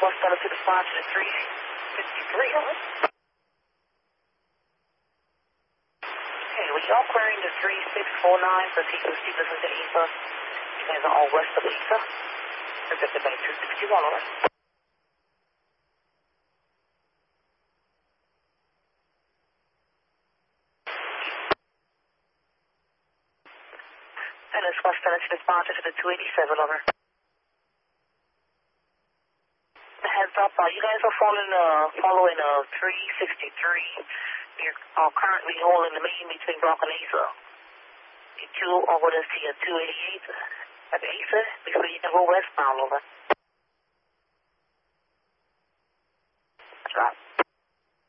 West Dallas to the 5 to the 353, over. Okay, we are clearing the 3649, proceed with Stevenson to ESA. You guys are all west of ESA. Protect the bank 261, over. And it's West Dallas to the 5 to the 287, over. Heads up, you guys are following 363. You're currently holding the main between Brock and ESA. You two are going to see a 288 at ESA before you can go westbound, over.